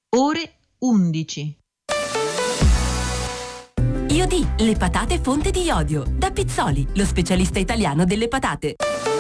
ore 11. Iodì, le patate fonte di iodio. Da Pizzoli, lo specialista italiano delle patate.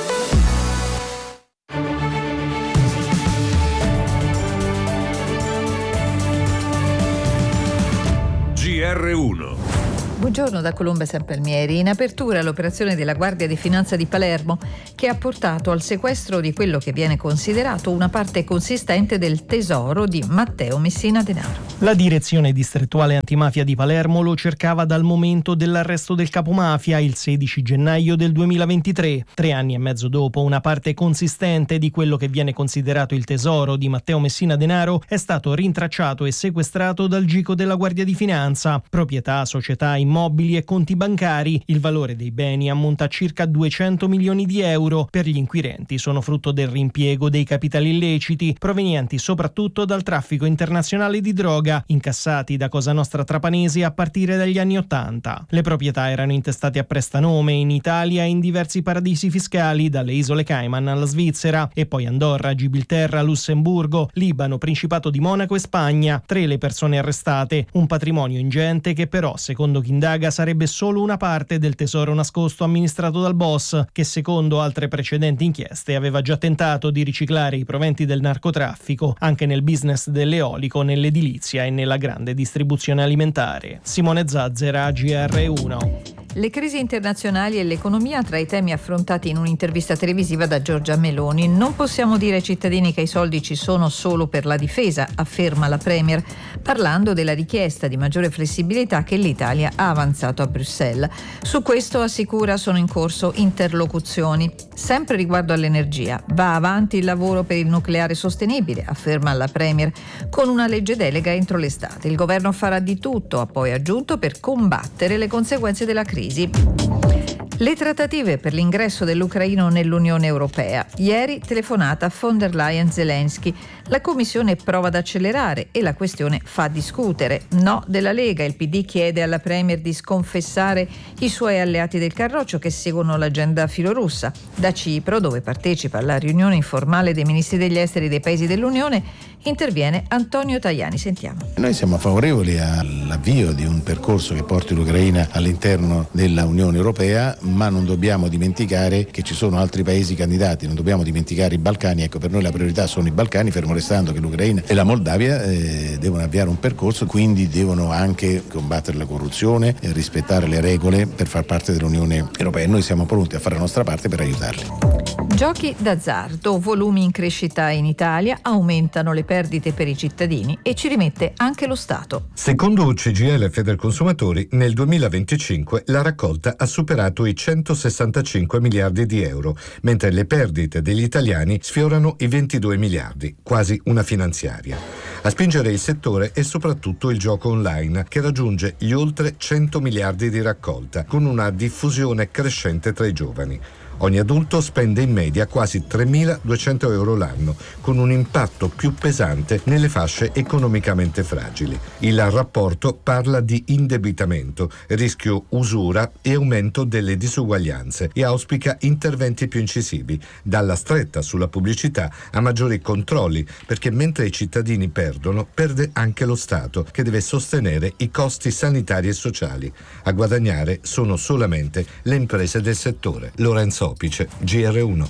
GR1. Buongiorno da Colomba Sampalmieri. In apertura l'operazione della Guardia di Finanza di Palermo, che ha portato al sequestro di quello che viene considerato una parte consistente del tesoro di Matteo Messina Denaro. La direzione distrettuale antimafia di Palermo lo cercava dal momento dell'arresto del capomafia, il 16 gennaio del 2023. 3 anni e mezzo dopo, una parte consistente di quello che viene considerato il tesoro di Matteo Messina Denaro è stato rintracciato e sequestrato dal GICO della Guardia di Finanza. Proprietà, società, immobili e conti bancari. Il valore dei beni ammonta a circa 200 milioni di euro. Per gli inquirenti sono frutto del rimpiego dei capitali illeciti, provenienti soprattutto dal traffico internazionale di droga, incassati da Cosa Nostra Trapanese a partire dagli anni '80. Le proprietà erano intestate a prestanome in Italia e in diversi paradisi fiscali, dalle isole Cayman alla Svizzera, e poi Andorra, Gibilterra, Lussemburgo, Libano, Principato di Monaco e Spagna. 3 le persone arrestate, un patrimonio ingente che però, secondo chi indaga, sarebbe solo una parte del tesoro nascosto amministrato dal boss, che secondo altre precedenti inchieste aveva già tentato di riciclare i proventi del narcotraffico anche nel business dell'eolico, nell'edilizia e nella grande distribuzione alimentare. Simone Zazzera, GR1. Le crisi internazionali e l'economia tra i temi affrontati in un'intervista televisiva da Giorgia Meloni. Non possiamo dire ai cittadini che i soldi ci sono solo per la difesa, afferma la Premier, parlando della richiesta di maggiore flessibilità che l'Italia ha avanzato a Bruxelles. Su questo, assicura, sono in corso interlocuzioni. Sempre riguardo all'energia, va avanti il lavoro per il nucleare sostenibile, afferma la Premier, con una legge delega entro l'estate. Il governo farà di tutto, ha poi aggiunto, per combattere le conseguenze della crisi. Le trattative per l'ingresso dell'Ucraina nell'Unione Europea. Ieri telefonata a von der Leyen-Zelensky. La Commissione prova ad accelerare e la questione fa discutere. No della Lega. Il PD chiede alla Premier di sconfessare i suoi alleati del Carroccio che seguono l'agenda filorussa. Da Cipro, dove partecipa alla riunione informale dei ministri degli esteri dei paesi dell'Unione, interviene Antonio Tajani. Sentiamo. Noi siamo favorevoli all'avvio di un percorso che porti l'Ucraina all'interno della Unione Europea, ma non dobbiamo dimenticare che ci sono altri paesi candidati, non dobbiamo dimenticare i Balcani. Ecco, per noi la priorità sono i Balcani, fermo restando che l'Ucraina e la Moldavia devono avviare un percorso, quindi devono anche combattere la corruzione e rispettare le regole per far parte dell'Unione Europea. Noi siamo pronti a fare la nostra parte per aiutarli. Giochi d'azzardo, volumi in crescita in Italia, aumentano le perdite per i cittadini e ci rimette anche lo Stato. Secondo UCGL e Federconsumatori, nel 2025 la raccolta ha superato i 165 miliardi di euro, mentre le perdite degli italiani sfiorano i 22 miliardi, quasi una finanziaria. A spingere il settore è soprattutto il gioco online, che raggiunge gli oltre 100 miliardi di raccolta, con una diffusione crescente tra i giovani. Ogni adulto spende in media quasi 3.200 euro l'anno, con un impatto più pesante nelle fasce economicamente fragili. Il rapporto parla di indebitamento, rischio usura e aumento delle disuguaglianze e auspica interventi più incisivi, dalla stretta sulla pubblicità a maggiori controlli, perché mentre i cittadini perdono, perde anche lo Stato, che deve sostenere i costi sanitari e sociali. A guadagnare sono solamente le imprese del settore. Lorenzo Opice, GR1.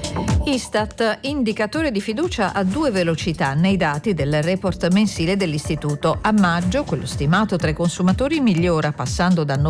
Istat, indicatore di fiducia a 2 velocità nei dati del report mensile dell'istituto. A maggio, quello stimato tra i consumatori migliora, passando da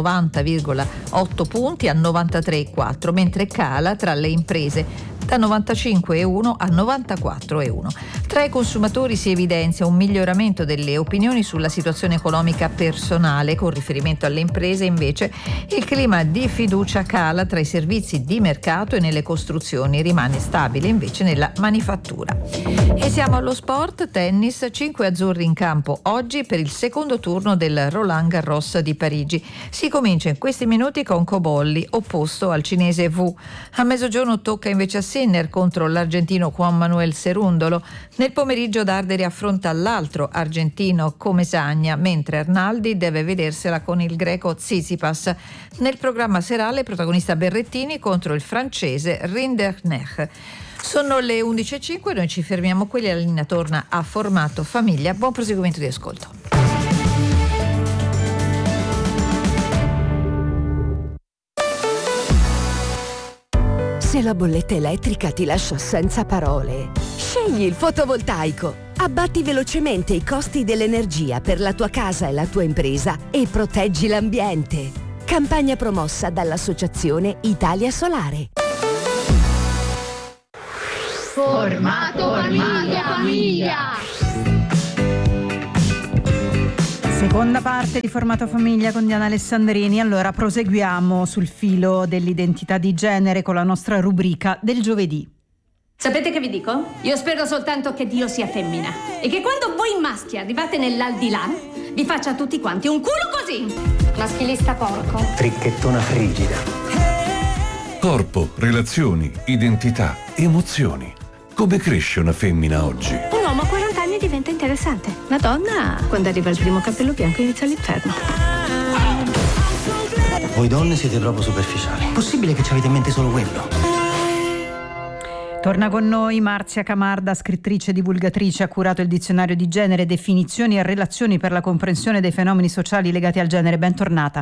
90,8 punti a 93,4, mentre cala tra le imprese da 95,1 a 94,1. Tra i consumatori si evidenzia un miglioramento delle opinioni sulla situazione economica personale. Con riferimento alle imprese, invece, il clima di fiducia cala tra i servizi di mercato e nelle costruzioni, rimane stabile invece nella manifattura. E siamo allo sport, tennis, 5 azzurri in campo oggi per il secondo turno del Roland Garros di Parigi. Si comincia in questi minuti con Cobolli, opposto al cinese Wu. A mezzogiorno tocca invece a Sinner contro l'argentino Juan Manuel Cerundolo. Nel pomeriggio Darderi affronta l'altro argentino Comesaña, mentre Arnaldi deve vedersela con il greco Tsitsipas. Nel programma serale protagonista Berrettini contro il francese Rinderknecht. Sono le 11.05, noi ci fermiamo qui, la linea torna a formato famiglia. Buon proseguimento di ascolto. Se la bolletta elettrica ti lascia senza parole, scegli il fotovoltaico. Abbatti velocemente i costi dell'energia per la tua casa e la tua impresa e proteggi l'ambiente. Campagna promossa dall'Associazione Italia Solare. Formato famiglia. Seconda parte di Formato Famiglia con Diana Alessandrini. Allora proseguiamo sul filo dell'identità di genere con la nostra rubrica del giovedì. Sapete che vi dico? Io spero soltanto che Dio sia femmina e che quando voi maschi arrivate nell'aldilà vi faccia a tutti quanti un culo così. Maschilista porco. Fricchettona frigida. Corpo, relazioni, identità, emozioni. Come cresce una femmina oggi? Un uomo a 40 anni diventa interessante. La donna, quando arriva il primo capello bianco, inizia l'inferno. Voi donne siete proprio superficiali. Possibile che ci avete in mente solo quello? Torna con noi Marzia Camarda, scrittrice e divulgatrice, ha curato il dizionario di genere, definizioni e relazioni per la comprensione dei fenomeni sociali legati al genere. Bentornata.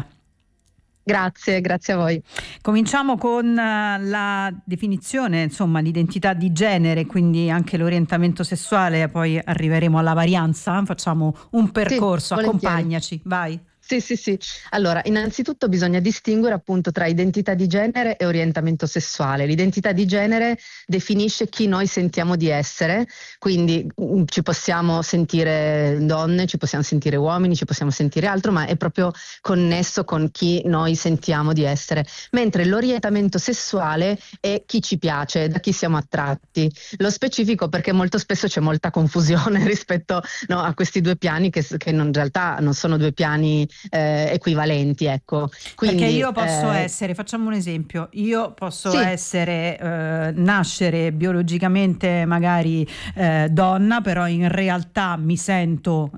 Grazie a voi. Cominciamo con la definizione, insomma, l'identità di genere, quindi anche l'orientamento sessuale, poi arriveremo alla varianza, facciamo un percorso, sì, accompagnaci, vai. Sì. Allora, innanzitutto bisogna distinguere appunto tra identità di genere e orientamento sessuale. L'identità di genere definisce chi noi sentiamo di essere, quindi ci possiamo sentire donne, ci possiamo sentire uomini, ci possiamo sentire altro, ma è proprio connesso con chi noi sentiamo di essere. Mentre l'orientamento sessuale è chi ci piace, da chi siamo attratti. Lo specifico perché molto spesso c'è molta confusione rispetto a questi due piani che in realtà non sono due piani equivalenti, ecco. Quindi, perché io posso essere, facciamo un esempio, io posso essere nascere biologicamente magari donna, però in realtà mi sento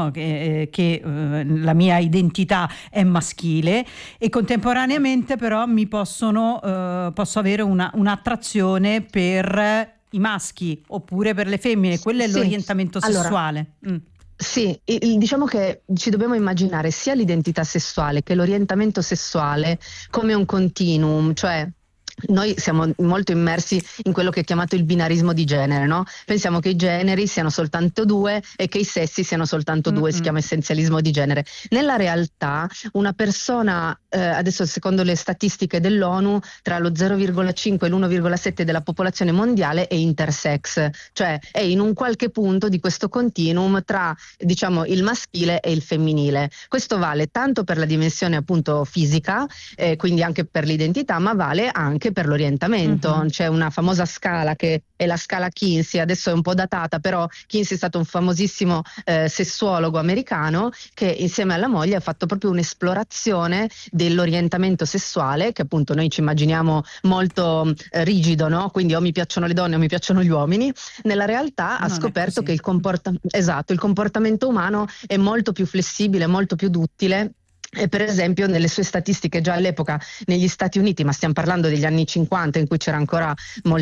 che la mia identità è maschile e contemporaneamente però mi posso avere un'attrazione per i maschi oppure per le femmine, quello è l'orientamento sessuale. Sì, diciamo che ci dobbiamo immaginare sia l'identità sessuale che l'orientamento sessuale come un continuum, cioè noi siamo molto immersi in quello che è chiamato il binarismo di genere, no? Pensiamo che i generi siano soltanto due e che i sessi siano soltanto due, si chiama essenzialismo di genere. Nella realtà una persona, adesso secondo le statistiche dell'ONU, tra lo 0,5 e l'1,7 della popolazione mondiale è intersex, cioè è in un qualche punto di questo continuum tra, diciamo, il maschile e il femminile. Questo vale tanto per la dimensione appunto fisica, quindi anche per l'identità, ma vale anche per l'orientamento. C'è una famosa scala che è la scala Kinsey, adesso è un po' datata, però Kinsey è stato un famosissimo sessuologo americano che insieme alla moglie ha fatto proprio un'esplorazione dell'orientamento sessuale, che appunto noi ci immaginiamo molto rigido, no? Quindi o mi piacciono le donne o mi piacciono gli uomini. Nella realtà ha scoperto che il comportamento umano è molto più flessibile, molto più duttile. E per esempio nelle sue statistiche già all'epoca negli Stati Uniti, ma stiamo parlando degli anni 50 in cui c'era ancora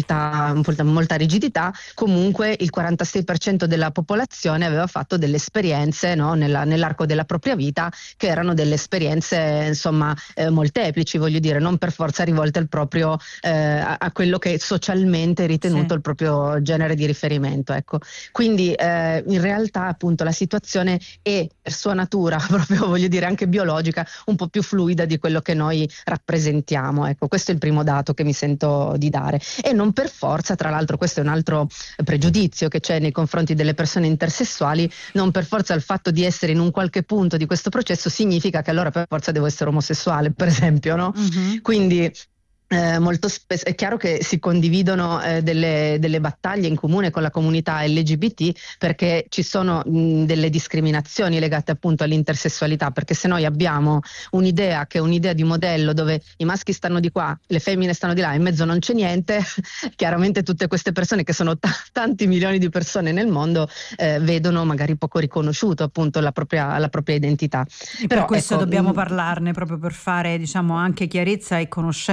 molta rigidità, comunque il 46% della popolazione aveva fatto delle esperienze, no, nell'arco della propria vita, che erano delle esperienze insomma molteplici, voglio dire, non per forza rivolte al proprio a quello che è socialmente ritenuto il proprio genere di riferimento, ecco. Quindi in realtà appunto la situazione è per sua natura proprio, voglio dire, anche biologica, un po' più fluida di quello che noi rappresentiamo, ecco. Questo è il primo dato che mi sento di dare. E non per forza, tra l'altro questo è un altro pregiudizio che c'è nei confronti delle persone intersessuali, non per forza il fatto di essere in un qualche punto di questo processo significa che allora per forza devo essere omosessuale, per esempio, no? Quindi molto spesso è chiaro che si condividono delle battaglie in comune con la comunità LGBT, perché ci sono delle discriminazioni legate appunto all'intersessualità, perché se noi abbiamo un'idea che è un'idea di modello dove i maschi stanno di qua, le femmine stanno di là, in mezzo non c'è niente, chiaramente tutte queste persone, che sono tanti milioni di persone nel mondo, vedono magari poco riconosciuto appunto la propria identità. Però per questo dobbiamo parlarne, proprio per fare, diciamo, anche chiarezza e conoscenza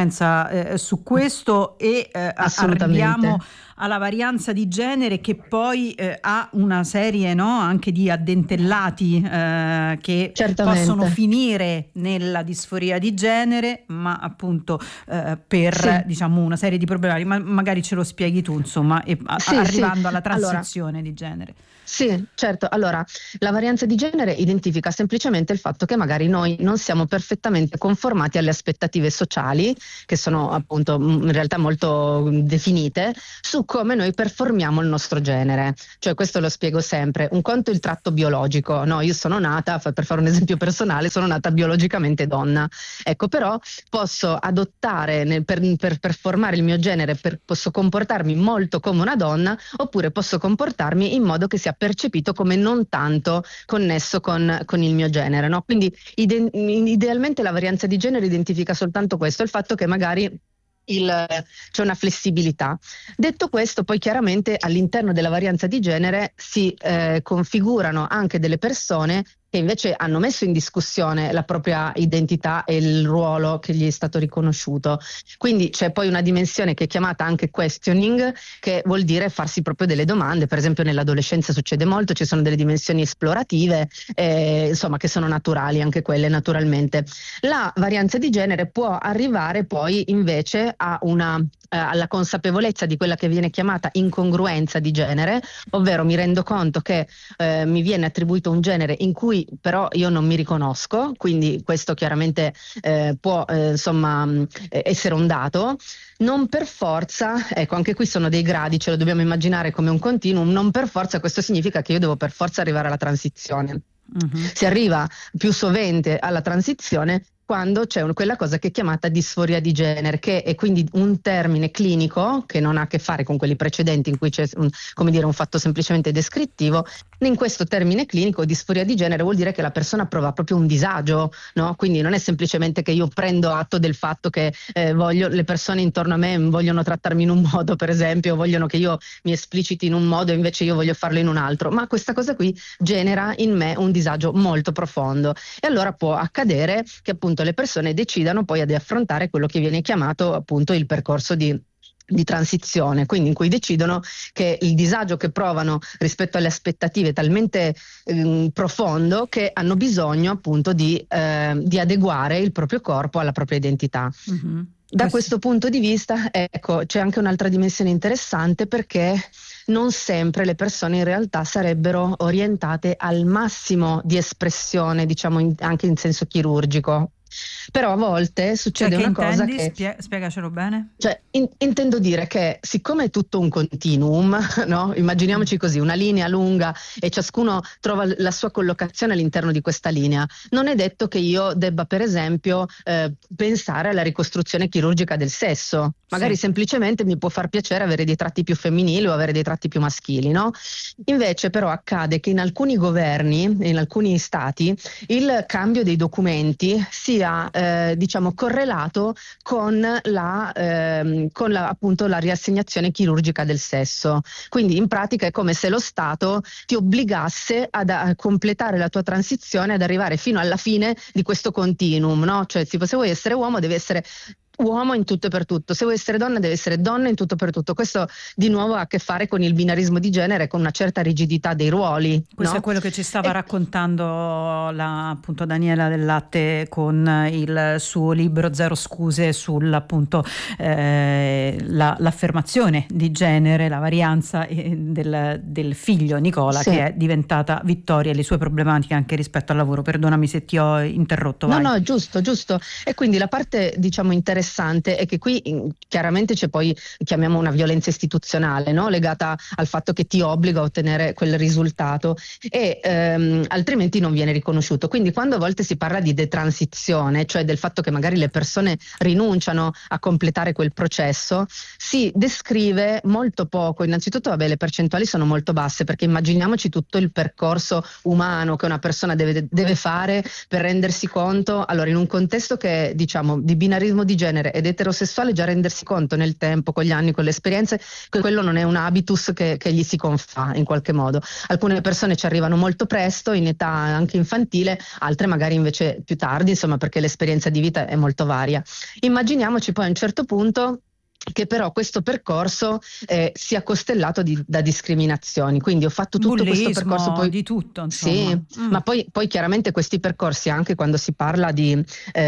domanda su questo e arriviamo alla varianza di genere, che poi ha una serie, no, anche di addentellati che possono finire nella disforia di genere, ma appunto per diciamo una serie di problemi. Ma magari ce lo spieghi tu, insomma, arrivando alla transizione di genere. Sì, certo. Allora, la varianza di genere identifica semplicemente il fatto che magari noi non siamo perfettamente conformati alle aspettative sociali, che sono appunto in realtà molto definite, su come noi performiamo il nostro genere. Cioè, questo lo spiego sempre. Un conto è il tratto biologico, no? Io sono nata, per fare un esempio personale, sono nata biologicamente donna. Ecco, però posso adottare per performare il mio genere, posso comportarmi molto come una donna, oppure posso comportarmi in modo che sia percepito come non tanto connesso con il mio genere, no? Quindi idealmente la varianza di genere identifica soltanto questo, il fatto che magari c'è una flessibilità. Detto questo, poi chiaramente all'interno della varianza di genere si configurano anche delle persone che invece hanno messo in discussione la propria identità e il ruolo che gli è stato riconosciuto. Quindi c'è poi una dimensione che è chiamata anche questioning, che vuol dire farsi proprio delle domande. Per esempio nell'adolescenza succede molto, ci sono delle dimensioni esplorative, insomma, che sono naturali anche quelle, naturalmente. La varianza di genere può arrivare poi invece alla consapevolezza di quella che viene chiamata incongruenza di genere, ovvero mi rendo conto che mi viene attribuito un genere in cui però io non mi riconosco, quindi questo chiaramente può essere un dato. Non per forza, ecco, anche qui sono dei gradi, ce lo dobbiamo immaginare come un continuum, non per forza questo significa che io devo per forza arrivare alla transizione. Si arriva più sovente alla transizione quando c'è quella cosa che è chiamata disforia di genere, che è quindi un termine clinico che non ha a che fare con quelli precedenti in cui c'è un fatto semplicemente descrittivo. In questo termine clinico, disforia di genere vuol dire che la persona prova proprio un disagio, no? Quindi non è semplicemente che io prendo atto del fatto che le persone intorno a me vogliono trattarmi in un modo, per esempio, vogliono che io mi espliciti in un modo e invece io voglio farlo in un altro, ma questa cosa qui genera in me un disagio molto profondo, e allora può accadere che appunto le persone decidano poi di affrontare quello che viene chiamato appunto il percorso di transizione, quindi in cui decidono che il disagio che provano rispetto alle aspettative è talmente profondo che hanno bisogno appunto di adeguare il proprio corpo alla propria identità. Da questo punto di vista, ecco, c'è anche un'altra dimensione interessante, perché non sempre le persone in realtà sarebbero orientate al massimo di espressione, diciamo anche in senso chirurgico. Però a volte succede una cosa che... Spiegacelo bene. Cioè, intendo dire che siccome è tutto un continuum, no? Immaginiamoci così, una linea lunga e ciascuno trova la sua collocazione all'interno di questa linea, non è detto che io debba per esempio pensare alla ricostruzione chirurgica del sesso. Magari semplicemente mi può far piacere avere dei tratti più femminili o avere dei tratti più maschili, no? Invece però accade che in alcuni governi, in alcuni stati, il cambio dei documenti sia diciamo correlato con appunto la riassegnazione chirurgica del sesso. Quindi in pratica è come se lo Stato ti obbligasse a completare la tua transizione, ad arrivare fino alla fine di questo continuum, no? Cioè se vuoi essere uomo devi essere uomo in tutto e per tutto, se vuoi essere donna deve essere donna in tutto e per tutto. Questo di nuovo ha a che fare con il binarismo di genere, con una certa rigidità dei ruoli. Questo è quello che ci stava raccontando appunto Daniela Del Latte con il suo libro Zero scuse appunto l'affermazione di genere, la varianza del figlio Nicola, che è diventata Vittoria, e le sue problematiche anche rispetto al lavoro. Perdonami se ti ho interrotto. Vai. No, giusto. E quindi la parte diciamo interessante è che qui chiaramente c'è poi, chiamiamo una violenza istituzionale, no? Legata al fatto che ti obbliga a ottenere quel risultato e altrimenti non viene riconosciuto. Quindi quando a volte si parla di detransizione, cioè del fatto che magari le persone rinunciano a completare quel processo, si descrive molto poco. Innanzitutto le percentuali sono molto basse, perché immaginiamoci tutto il percorso umano che una persona deve fare per rendersi conto. Allora, in un contesto che diciamo di binarismo di genere genere ed eterosessuale già rendersi conto nel tempo, con gli anni, con le esperienze, che quello non è un habitus che gli si confà in qualche modo. Alcune persone ci arrivano molto presto, in età anche infantile, altre magari invece più tardi, insomma, perché l'esperienza di vita è molto varia. Immaginiamoci poi a un certo punto che però questo percorso sia costellato da discriminazioni, quindi ho fatto tutto questo percorso, poi di tutto, insomma. Sì, ma poi chiaramente questi percorsi, anche quando si parla del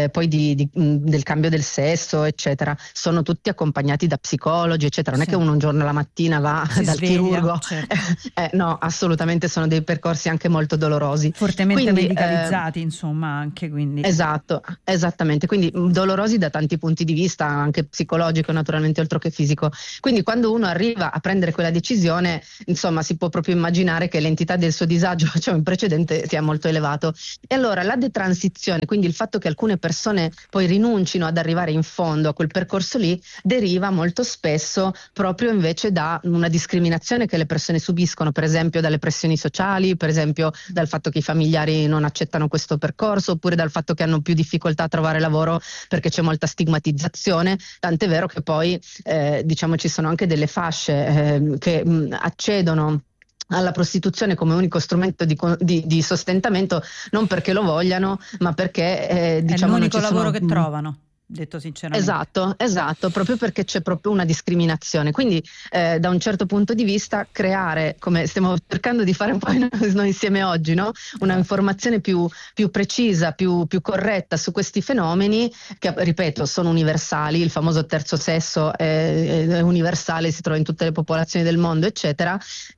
cambio del sesso eccetera, sono tutti accompagnati da psicologi eccetera, non è che uno un giorno la mattina va dal chirurgo, certo. No, assolutamente sono dei percorsi anche molto dolorosi, fortemente medicalizzati, insomma, anche, quindi esattamente, quindi dolorosi da tanti punti di vista, anche psicologico naturalmente, oltre che fisico. Quindi quando uno arriva a prendere quella decisione, insomma, si può proprio immaginare che l'entità del suo disagio, cioè in precedente, sia molto elevato. E allora la detransizione, quindi il fatto che alcune persone poi rinuncino ad arrivare in fondo a quel percorso lì, deriva molto spesso proprio invece da una discriminazione che le persone subiscono, per esempio dalle pressioni sociali, per esempio dal fatto che i familiari non accettano questo percorso, oppure dal fatto che hanno più difficoltà a trovare lavoro perché c'è molta stigmatizzazione, tant'è vero che poi diciamo ci sono anche delle fasce che accedono alla prostituzione come unico strumento di sostentamento, non perché lo vogliano, ma perché diciamo è l'unico lavoro che trovano, detto sinceramente. Esatto, proprio perché c'è proprio una discriminazione. Quindi da un certo punto di vista creare, come stiamo cercando di fare un po' noi insieme oggi, no? Una informazione più precisa, più corretta su questi fenomeni che, ripeto, sono universali. Il famoso terzo sesso è universale, si trova in tutte le popolazioni del mondo eccetera,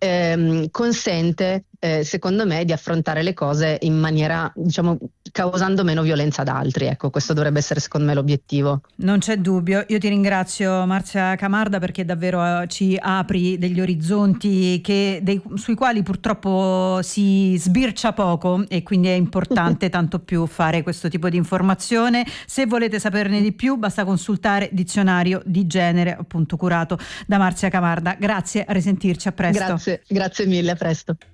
consente secondo me di affrontare le cose in maniera, diciamo, causando meno violenza ad altri. Ecco, questo dovrebbe essere secondo me l'obiettivo. Non c'è dubbio. Io ti ringrazio, Marzia Camarda, perché davvero ci apri degli orizzonti sui quali purtroppo si sbircia poco, e quindi è importante tanto più fare questo tipo di informazione. Se volete saperne di più basta consultare Dizionario di Genere, appunto curato da Marzia Camarda. Grazie, a risentirci, a presto. Grazie mille, a presto.